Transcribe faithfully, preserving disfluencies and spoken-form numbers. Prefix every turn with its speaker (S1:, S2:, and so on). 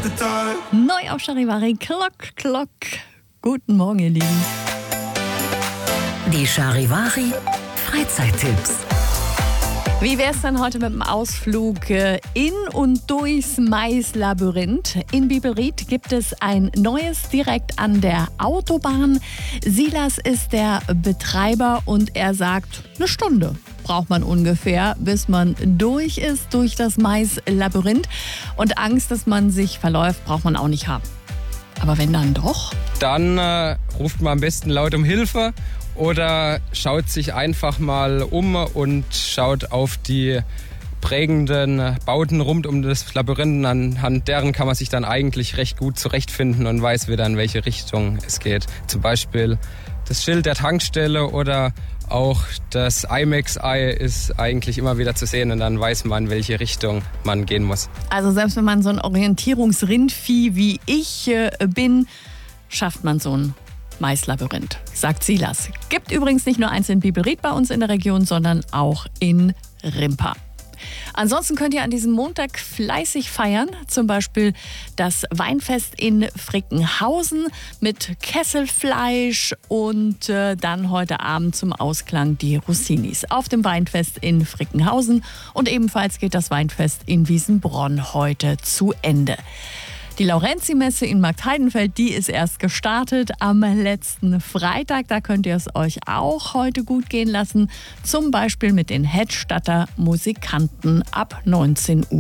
S1: Neu auf Charivari, Klock, Klock. Guten Morgen, ihr Lieben.
S2: Die Charivari Freizeittipps.
S1: Wie wär's denn heute mit dem Ausflug in und durchs Maislabyrinth? In Biberried gibt es ein neues direkt an der Autobahn. Silas ist der Betreiber und er sagt, eine Stunde braucht man ungefähr, bis man durch ist durch das Maislabyrinth. Und Angst, dass man sich verläuft, braucht man auch nicht haben. Aber wenn dann doch?
S3: Dann äh, ruft man am besten laut um Hilfe oder schaut sich einfach mal um und schaut auf die prägenden Bauten rund um das Labyrinth. Anhand deren kann man sich dann eigentlich recht gut zurechtfinden und weiß wieder, in welche Richtung es geht. Zum Beispiel das Schild der Tankstelle oder auch das IMAX-Eye ist eigentlich immer wieder zu sehen und dann weiß man, in welche Richtung man gehen muss.
S1: Also selbst wenn man so ein Orientierungsrindvieh wie ich äh, bin, schafft man so ein Maislabyrinth, sagt Silas. Gibt übrigens nicht nur eins in Biberried bei uns in der Region, sondern auch in Rimpa. Ansonsten könnt ihr an diesem Montag fleißig feiern, zum Beispiel das Weinfest in Frickenhausen mit Kesselfleisch und äh, dann heute Abend zum Ausklang die Rossinis auf dem Weinfest in Frickenhausen und ebenfalls geht das Weinfest in Wiesenbronn heute zu Ende. Die Laurenzi-Messe in Marktheidenfeld, die ist erst gestartet am letzten Freitag. Da könnt ihr es euch auch heute gut gehen lassen. Zum Beispiel mit den Hedstadter Musikanten ab neunzehn Uhr.